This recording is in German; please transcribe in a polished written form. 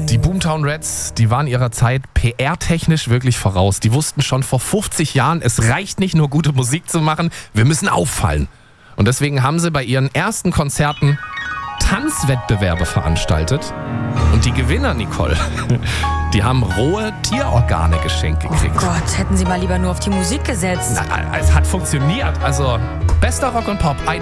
Die Boomtown Rats, die waren ihrer Zeit PR-technisch wirklich voraus. Die wussten schon vor 50 Jahren, es reicht nicht nur gute Musik zu machen, wir müssen auffallen. Und deswegen haben sie bei ihren ersten Konzerten Tanzwettbewerbe veranstaltet. Und die Gewinner, Nicole, die haben rohe Tierorgane geschenkt gekriegt. Oh Gott, hätten sie mal lieber nur auf die Musik gesetzt. Na, es hat funktioniert. Also, bester Rock und Pop.